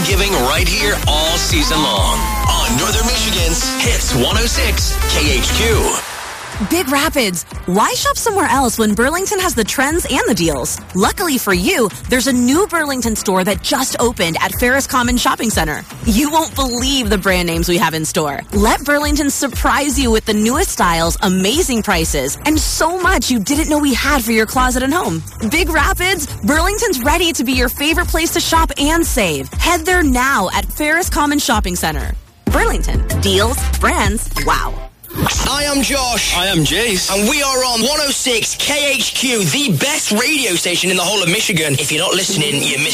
giving right here all season long on Northern Michigan's Hits 106 KHQ. Big Rapids, why shop somewhere else when Burlington has the trends and the deals? Luckily for you, there's a new Burlington store that just opened at Ferris Common Shopping Center. You won't believe the brand names we have in store. Let Burlington surprise you with the newest styles, amazing prices, and so much you didn't know we had for your closet and home. Big Rapids, Burlington's ready to be your favorite place to shop and save. Head there now at Ferris Common Shopping Center. Burlington, deals, brands, wow. I am Josh. I am Jace. And we are on 106 KHQ, the best radio station in the whole of Michigan. If you're not listening, you're missing